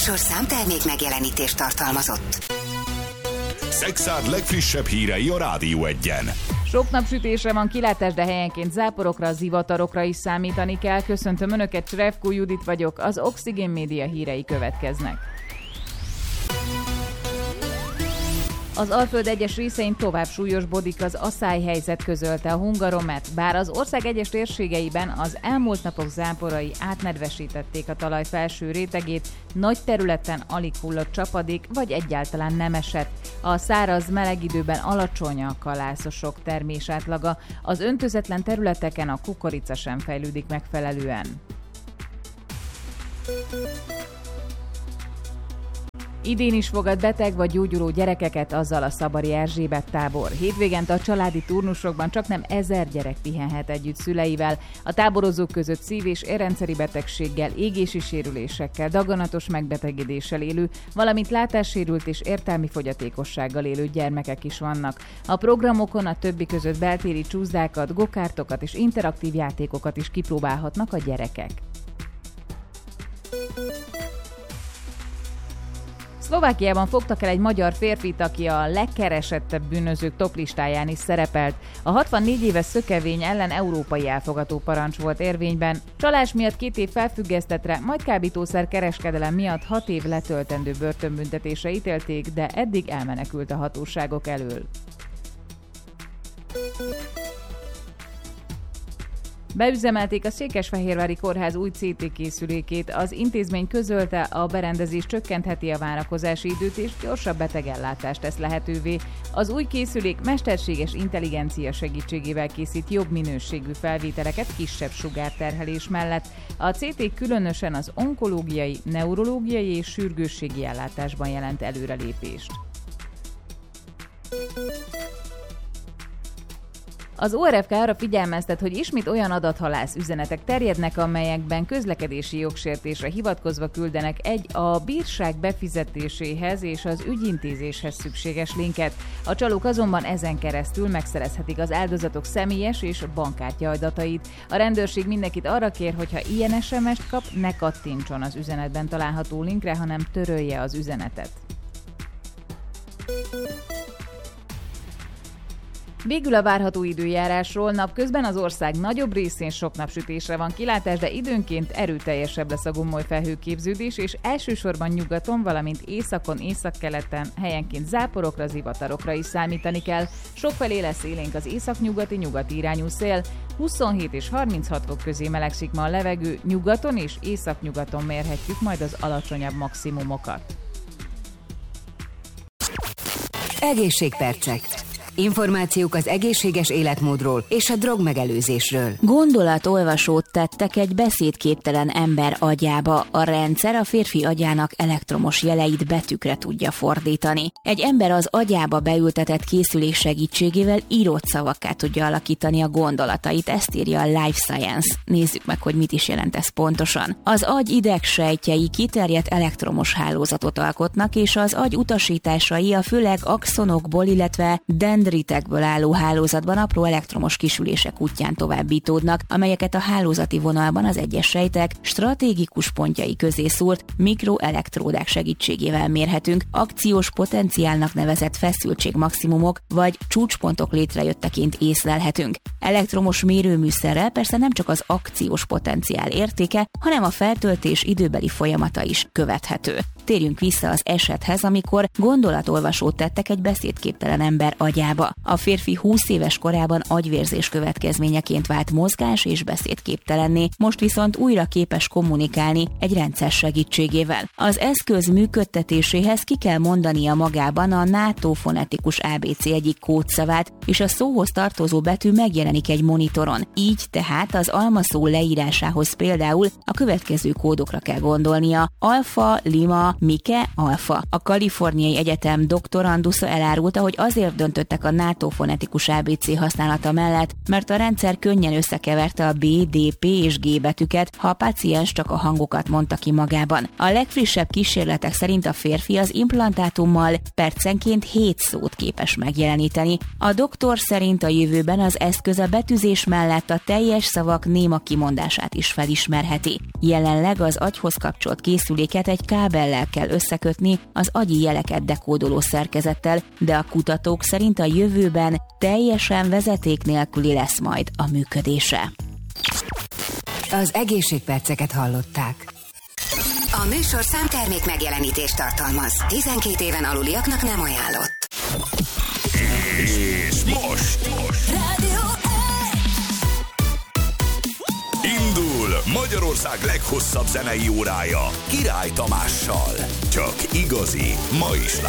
műsor számtermék megjelenítést tartalmazott. Szexárd legfrissebb hírei a Rádió Egyen. Sok napsütésre van kilátás, de helyenként záporokra, zivatarokra is számítani kell. Köszöntöm Önöket, Cserevkó Judit vagyok, az Oxigén Média hírei következnek. Az Alföld egyes részein tovább súlyosbodik az aszályhelyzet, közölte a Hungaromet. Bár az ország egyes térségeiben az elmúlt napok záporai átnedvesítették a talaj felső rétegét, nagy területen alig hullott csapadék, vagy egyáltalán nem esett. A száraz, meleg időben alacsony a kalászosok termésátlaga, az öntözetlen területeken a kukorica sem fejlődik megfelelően. Idén is fogad beteg vagy gyógyuló gyerekeket, azzal a Szabari Erzsébet tábor. Hétvégente a családi turnusokban csaknem 1000 gyerek pihenhet együtt szüleivel. A táborozók között szív- és érrendszeri betegséggel, égési sérülésekkel, daganatos megbetegedéssel élő, valamint látássérült és értelmi fogyatékossággal élő gyermekek is vannak. A programokon a többi között beltéri csúszdákat, gokártokat és interaktív játékokat is kipróbálhatnak a gyerekek. Szlovákiában fogtak el egy magyar férfit, aki a legkeresettebb bűnözők toplistáján is szerepelt. A 64 éves szökevény ellen európai elfogató parancs volt érvényben. Csalás miatt 2 év felfüggesztetre, majd kábítószer kereskedelem miatt 6 év letöltendő börtönbüntetésre ítélték, de eddig elmenekült a hatóságok elől. Beüzemelték a Székesfehérvári Kórház új CT készülékét. Az intézmény közölte, a berendezés csökkentheti a várakozási időt és gyorsabb betegellátást tesz lehetővé. Az új készülék mesterséges intelligencia segítségével készít jobb minőségű felvételeket kisebb sugárterhelés mellett. A CT különösen az onkológiai, neurológiai és sürgősségi ellátásban jelent előrelépést. Az ORFK arra figyelmeztet, hogy ismét olyan adathalász üzenetek terjednek, amelyekben közlekedési jogsértésre hivatkozva küldenek a bírság befizetéséhez és az ügyintézéshez szükséges linket. A csalók azonban ezen keresztül megszerezhetik az áldozatok személyes és bankkártya adatait. A rendőrség mindenkit arra kér, hogyha ilyen SMS-t kap, ne kattintson az üzenetben található linkre, hanem törölje az üzenetet. Végül a várható időjárásról. Napközben az ország nagyobb részén sok napsütésre van kilátás, de időnként erőteljesebb lesz a gomoly felhőképződés, és elsősorban nyugaton, valamint északon, északkeleten helyenként záporokra, zivatarokra is számítani kell. Sokfelé lesz élénk az északnyugati irányú szél, 27 és 36 fok közé melegszik ma a levegő, nyugaton és északnyugaton mérhetjük majd az alacsonyabb maximumokat. Egészségpercek. Információk az egészséges életmódról és a drogmegelőzésről. Gondolatolvasót tettek egy beszédképtelen ember agyába. A rendszer a férfi agyának elektromos jeleit betűkre tudja fordítani. Egy ember az agyába beültetett készülék segítségével írott szavakká tudja alakítani a gondolatait, ezt írja a Life Science. Nézzük meg, hogy mit is jelent ez pontosan. Az agy idegsejtjei kiterjedt elektromos hálózatot alkotnak, és az agy utasításai a főleg axonokból, illetve dendritekből álló hálózatban apró elektromos kisülések útján továbbítódnak, amelyeket a hálózati vonalban az egyes sejtek stratégikus pontjai közé szúrt mikroelektródák segítségével mérhetünk, akciós potenciálnak nevezett feszültségmaximumok vagy csúcspontok létrejötteként észlelhetünk. Elektromos mérőműszerrel persze nem csak az akciós potenciál értéke, hanem a feltöltés időbeli folyamata is követhető. Térjünk vissza az esethez, amikor gondolatolvasót tettek egy beszédképtelen ember agyába. A férfi 20 éves korában agyvérzés következményeként vált mozgás- és beszédképtelenné, most viszont újra képes kommunikálni egy rendszer segítségével. Az eszköz működtetéséhez ki kell mondania magában a NATO fonetikus ABC egyik kódszavát, és a szóhoz tartozó betű megjelenik egy monitoron. Így tehát az almaszó leírásához például a következő kódokra kell gondolnia: alfa, lima, Mike, alfa. A Kaliforniai Egyetem doktorandusza elárulta, hogy azért döntöttek a NATO fonetikus ABC használata mellett, mert a rendszer könnyen összekeverte a B, D, P és G betűket, ha a páciens csak a hangokat mondta ki magában. A legfrissebb kísérletek szerint a férfi az implantátummal percenként 7 szót képes megjeleníteni. A doktor szerint a jövőben az eszköz a betűzés mellett a teljes szavak néma kimondását is felismerheti. Jelenleg az agyhoz kapcsolt készüléket egy kábellel sejtekkel kell összekötni az agyi jeleket dekódoló szerkezettel, de a kutatók szerint a jövőben teljesen vezeték nélküli lesz majd a működése. Az egészségperceket hallották. A műsorszám termék megjelenítést tartalmaz. 12 éven aluliaknak nem ajánlott. És most indul Magyarország leghosszabb zenei órája Király Tamással. Csak igazi, ma is